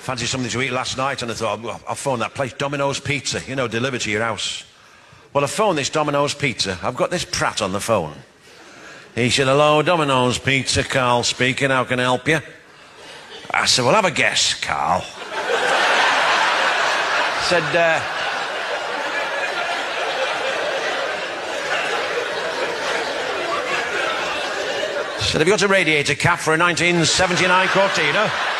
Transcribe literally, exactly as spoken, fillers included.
fancied something to eat last night, and I thought, well, I'll phone that place, Domino's Pizza, you know, delivered to your house. Well, I phoned this Domino's Pizza. I've got this prat on the phone. He said, hello, Domino's Pizza, Carl speaking, how can I help you? I said, well, have a guess, Carl. said, uh... said, have you got a radiator cap for a nineteen seventy-nine Cortina?